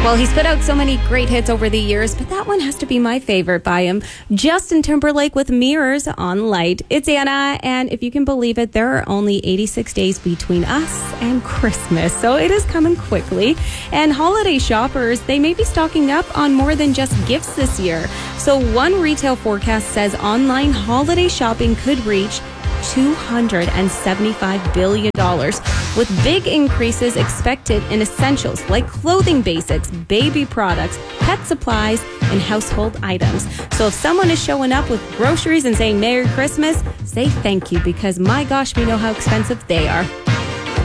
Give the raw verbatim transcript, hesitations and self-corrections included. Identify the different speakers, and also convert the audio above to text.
Speaker 1: Well, he's put out so many great hits over the years, but that one has to be my favorite by him. Justin Timberlake with Mirrors on Light. It's Anna, and if you can believe it, there are only eighty-six days between us and Christmas, so it is coming quickly. And holiday shoppers, they may be stocking up on more than just gifts this year. So one retail forecast says online holiday shopping could reach two hundred seventy-five billion dollars, with big increases expected in essentials like clothing basics, baby products, pet supplies, and household items. So if someone is showing up with groceries and saying Merry Christmas, say thank you, because my gosh, we know how expensive they are.